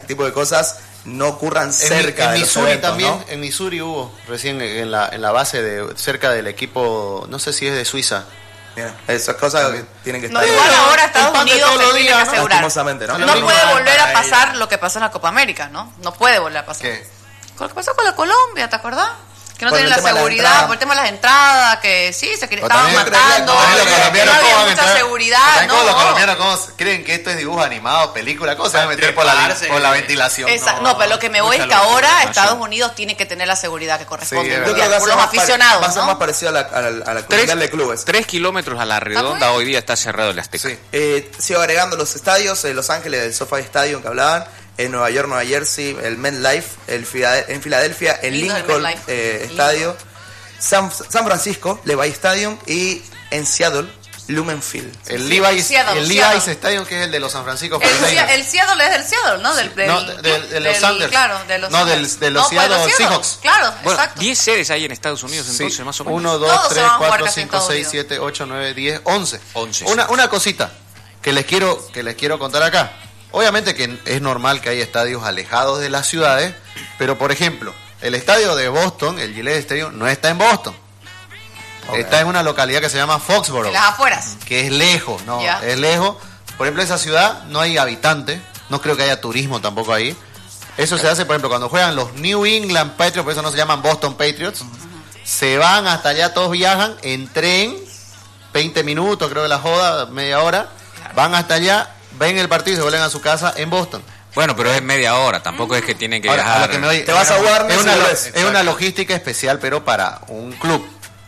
tipo de cosas no ocurran cerca de los Missouri eventos, también, ¿no? en Missouri hubo, recién en la base cerca del equipo, no sé si es de Suiza. Mira, esas cosas tienen que estar... Igual ahora Estados Unidos se tiene que asegurar. Lastimosamente, ¿no? No puede volver a pasar lo que pasó en la Copa América, ¿no? No puede volver a pasar. ¿Qué? Con lo que pasó con la Colombia, ¿te acordás? Que no Por tienen el la tema de la seguridad, entrada. por el tema de las entradas, que sí, se Pero estaban también matando, que no había mucha seguridad, ¿no? Los ¿no? colombianos ¿cómo creen que esto es dibujo animado, película? ¿Cómo se van a meter por la ventilación? No, pero lo que me voy es que ahora Estados Unidos tiene que tener la seguridad que corresponde. Sí, Yo creo que por los aficionados, va a ser ¿no? más parecido a la comunidad de clubes. 3 kilómetros a la redonda hoy día está cerrado el Azteca. Sí. Sigo agregando los estadios, Los Ángeles, el SoFi Stadium que hablaban, en Nueva York, Nueva Jersey, el MetLife, en Filadelfia, el Lindo el Lincoln MetLife. Estadio, San Francisco, Levi Stadium, y en Seattle, Lumen Field. El Sí, Levi's Seattle. Stadium, que es el de los San Francisco El 49ers. Seattle es del Seattle, ¿no? de los Sanders. Claro, de los No, Sanders. de los pues, Seattle Seahawks. Claro, Bueno, exacto. 10 sedes hay en Estados Unidos entonces, más o menos. 1, 2, Todos se 3, van a jugar 4, casi en 5, Estados 6, Unidos. 7, 8, 9, 10, 11. 11, Una cosita que les quiero contar acá. Obviamente que es normal que hay estadios alejados de las ciudades, pero por ejemplo, el estadio de Boston, el Gillette Stadium, no está en Boston. Okay. Está en una localidad que se llama Foxborough, En las afueras. que es lejos, ¿no? Ya. Es lejos. Por ejemplo, esa ciudad no hay habitantes, no creo que haya turismo tampoco ahí. Eso se hace, por ejemplo, cuando juegan los New England Patriots, por eso no se llaman Boston Patriots. Se van hasta allá, todos viajan en tren, 20 minutos, creo que la joda, media hora. Van hasta allá, ven el partido y se vuelven a su casa en Boston. Bueno, pero es media hora, tampoco es que tienen que Ahora, a viajar. lo que me oye, Te vas a Warner es y volvés. una logística especial, pero para un club.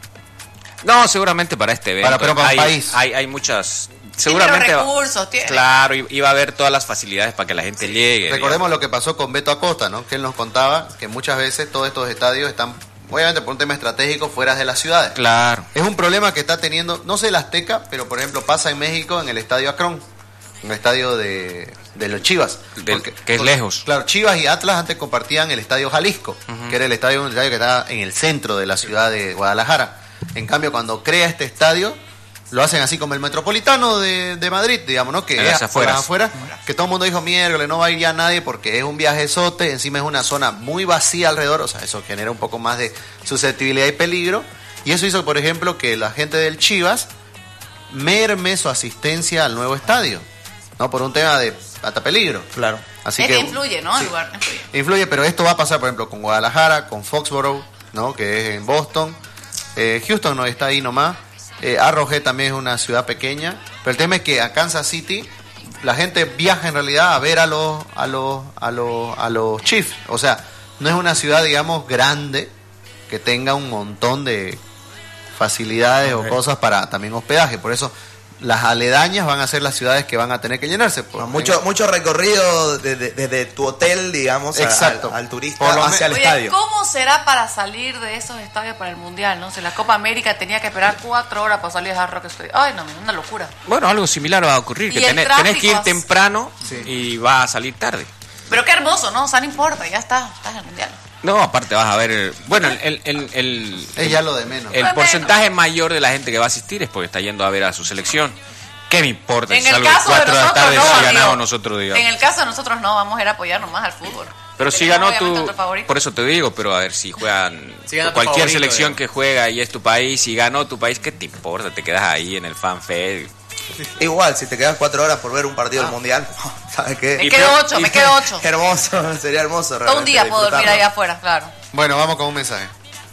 No, seguramente para este evento. Pero para un país. Hay muchas... Tiene Seguramente los recursos, tiene. Claro, iba a haber todas las facilidades para que la gente llegue. Recordemos lo que pasó con Beto Acosta, ¿no? Que él nos contaba que muchas veces todos estos estadios están, obviamente por un tema estratégico, fuera de las ciudades. Claro. Es un problema que está teniendo, no sé el Azteca, pero por ejemplo pasa en México en el Estadio Akron, un estadio de los Chivas. Que es lejos. Claro, Chivas y Atlas antes compartían el Estadio Jalisco, que era un estadio que estaba en el centro de la ciudad de Guadalajara. En cambio, cuando crea este estadio, lo hacen así como el Metropolitano de Madrid, digamos, ¿no? Que En es las afueras. afuera, que todo el mundo dijo, miércoles, no va a ir ya nadie porque es un viajezote, encima es una zona muy vacía alrededor, o sea, eso genera un poco más de susceptibilidad y peligro. Y eso hizo, por ejemplo, que la gente del Chivas merme su asistencia al nuevo estadio, ¿no? Por un tema de hasta peligro. Claro. Así Es que que influye, ¿no? sí. El lugar influye. Influye, pero esto va a pasar, por ejemplo, con Guadalajara, con Foxborough, ¿no? Que es en Boston. Houston no está ahí nomás. Arrowhead también es una ciudad pequeña. Pero el tema es que a Kansas City la gente viaja en realidad a ver a los Chiefs. O sea, no es una ciudad, digamos, grande que tenga un montón de facilidades o cosas para también hospedaje. Por eso las aledañas van a ser las ciudades que van a tener que llenarse. Mucho recorrido desde tu hotel, digamos, Exacto. al turista Por lo hacia el Oye, estadio. ¿cómo será para salir de esos estadios para el Mundial, no? Si la Copa América tenía que esperar 4 horas para salir a Hard Rock Stadium. Ay, no, una locura. Bueno, algo similar va a ocurrir, Y que el tenés que ir tráfico. temprano y va a salir tarde. Pero qué hermoso, ¿no? O sea, no importa, ya estás en el Mundial. No, aparte vas a ver... Bueno, Es ya lo de menos. el porcentaje mayor de la gente que va a asistir es porque está yendo a ver a su selección. ¿Qué me importa En si el salgo a las caso de 4 de la nosotros tarde no, si amigo. ganamos nosotros, digamos? En el caso de nosotros no, vamos a ir a apoyar nomás al fútbol. Pero si Tenemos, ganó obviamente, tu... nuestro favorito. Por eso te digo, pero a ver, si juegan... Si gana tu cualquier favorito, selección digamos. que juega y es tu país, si ganó tu país, ¿qué te importa? Te quedas ahí en el fanfare. Igual, si te quedas 4 horas por ver un partido del Mundial, ¿sabes qué? Me quedo 8. Hermoso, sería hermoso. Todo un día realmente puedo dormir disfrutarlo. ahí afuera, claro. Bueno, vamos con un mensaje.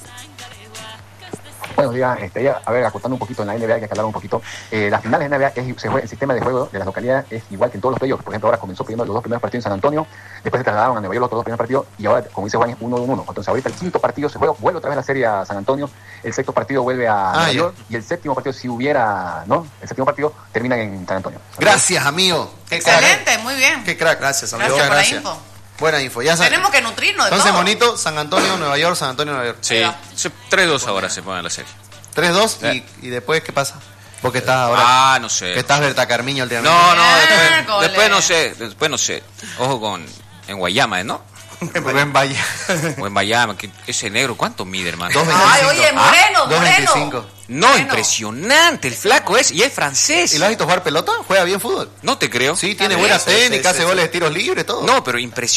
Buenos días, a ver, acotando un poquito en la NBA, hay que hablar un poquito. Las finales de NBA, el sistema de juego de las localidades es igual que en todos los playoffs. Por ejemplo, ahora comenzó pidiendo los 2 primeros partidos en San Antonio, después se trasladaron a Nueva York los otros 2 primeros partidos, y ahora, como dice Juan, es 1-1. Entonces, ahorita el 5º partido se juega, vuelve otra vez la serie a San Antonio, el 6º partido vuelve a Nueva York, y el 7º partido, si hubiera, ¿no? El 7º partido termina en San Antonio. Gracias, amigo. Qué Excelente, crack. muy bien. Qué crack. Gracias, amigo. Gracias por la Gracias. info. Buena info. Ya sabes. Tenemos que nutrirnos de Entonces, todo. bonito, San Antonio, Nueva York, San Antonio, Nueva York. Sí, 3-2 ahora se pone la serie. 3-2 y después, ¿qué pasa? Porque estás ahora... No sé. Que estás Berta Carmiño últimamente. No, después Miércoles. no sé. Ojo en Guayama, ¿no? Rubén Valle. O en Guayama, que ese negro, ¿cuánto mide, hermano? 2.25. Ay, oye, moreno. 2.25. No, Bueno. impresionante, el flaco es, y es francés. ¿Y lo has visto jugar pelota? ¿Juega bien fútbol? No te creo. Sí, tiene bien, buena sí, técnica, sí, hace sí, goles de tiros libres, todo. No, pero impresionante.